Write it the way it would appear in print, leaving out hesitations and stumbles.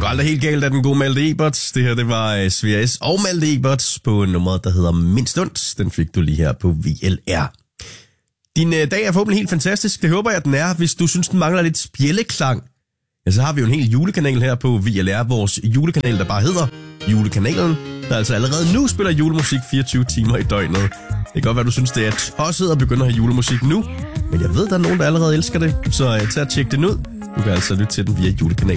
aldrig helt galt af den gode Malte Ebert. Det her, det var Svea S. og Malte Ebert på nummeret, der hedder Mindst Ondt. Den fik du lige her på VLR. Din dag er forhåbentlig helt fantastisk. Det håber jeg, den er. Hvis du synes, den mangler lidt spjælleklang, ja, så har vi jo en hel julekanal her på VLR. Vores julekanal, der bare hedder Julekanalen. Der altså allerede nu spiller julemusik 24 timer i døgnet. Det kan godt være, du synes, det er tosset at begynde at have julemusik nu. Men jeg ved, der er nogen, der allerede elsker det. Så tag og tjek den ud. Du kan altså lytte til den via Julekanalen.